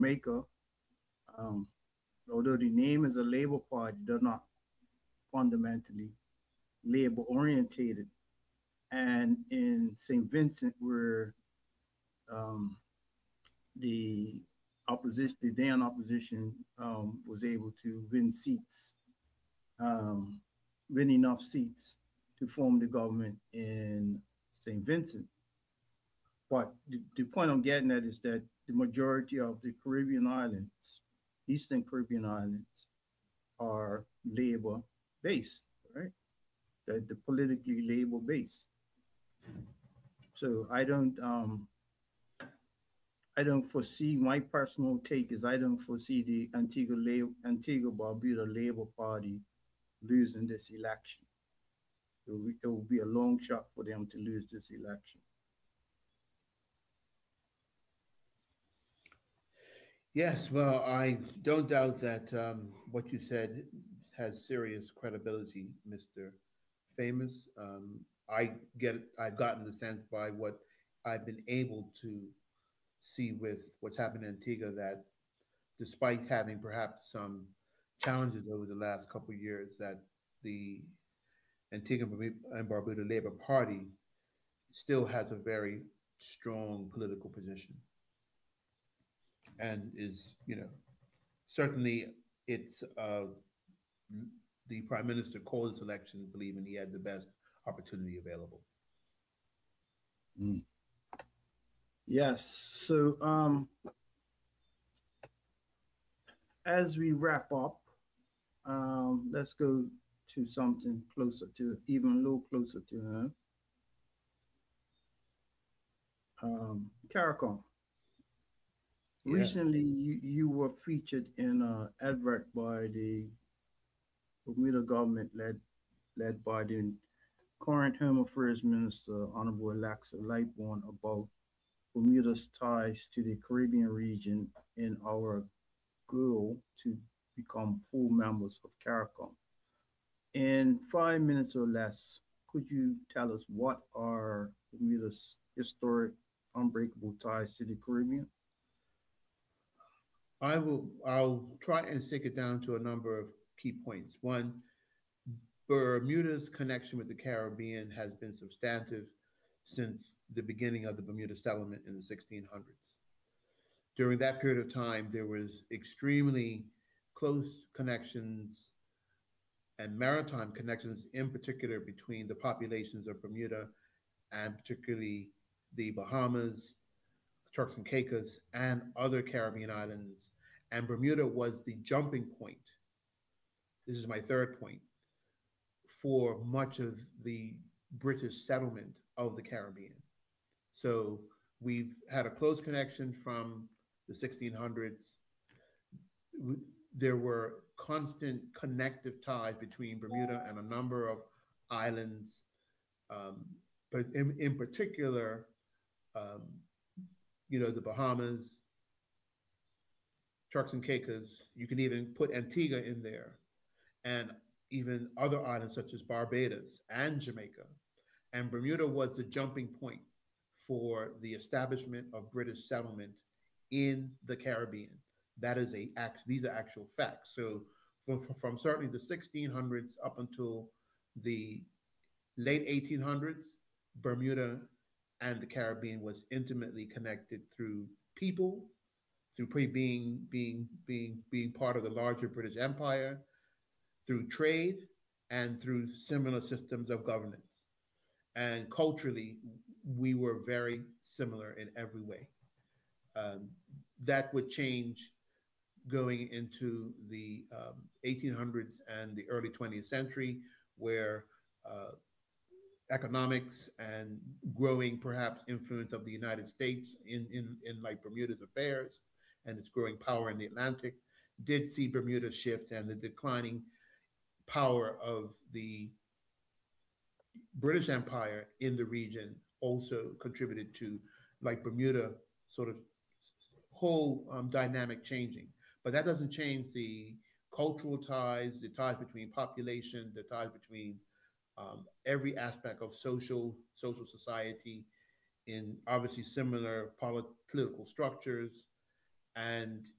Jamaica, um, although the name is a Labour Party, they're not fundamentally Labour orientated. And in St. Vincent, where um, the the then opposition, was able to win seats, um, win enough seats to form the government in St. Vincent. But the point I'm getting at is that the majority of the Caribbean islands, Eastern Caribbean islands, are labor based, right? The politically labor based. So I don't foresee, my personal take is I don't foresee the Antigua Barbuda Labor Party losing this election. It will be a long shot for them to lose this election. Yes, well, I don't doubt that what you said has serious credibility, Mr. Famous. I've gotten the sense by what I've been able to see with what's happened in Antigua that despite having perhaps some challenges over the last couple of years, that the Antigua and Barbuda Labor Party still has a very strong political position and is, certainly it's the prime minister called this election believing he had the best opportunity available. Mm. Yes. So as we wrap up, let's go to something closer to, even a little closer to him. CARICOM. Yes. Recently, you were featured in an advert by the Bermuda government, led by the current Home Affairs Minister, Honorable Alexa Lightbourne, about Bermuda's ties to the Caribbean region and our goal to become full members of CARICOM. In 5 minutes or less, could you tell us what are Bermuda's historic, unbreakable ties to the Caribbean? I'll try and stick it down to a number of key points. One, Bermuda's connection with the Caribbean has been substantive since the beginning of the Bermuda settlement in the 1600s. During that period of time, there was extremely close connections and maritime connections, in particular between the populations of Bermuda and particularly the Bahamas, Turks and Caicos, and other Caribbean islands. And Bermuda was the jumping point. This is my third point for much of the British settlement of the Caribbean. So we've had a close connection from the 1600s. There were constant connective ties between Bermuda and a number of islands, but in particular, um, the Bahamas, Turks and Caicos. You can even put Antigua in there, and even other islands such as Barbados and Jamaica. And Bermuda was the jumping point for the establishment of British settlement in the Caribbean. That is these are actual facts. So from certainly the 1600s up until the late 1800s, Bermuda and the Caribbean was intimately connected through people, through being part of the larger British Empire, through trade, and through similar systems of governance. And culturally, we were very similar in every way. Um, that would change going into the 1800s and the early 20th century, where uh, economics and growing perhaps influence of the United States in like Bermuda's affairs and its growing power in the Atlantic did see Bermuda shift, and the declining power of the British Empire in the region also contributed to like Bermuda sort of whole dynamic changing. But that doesn't change the cultural ties, the ties between population, the ties between every aspect of social society in obviously similar political structures and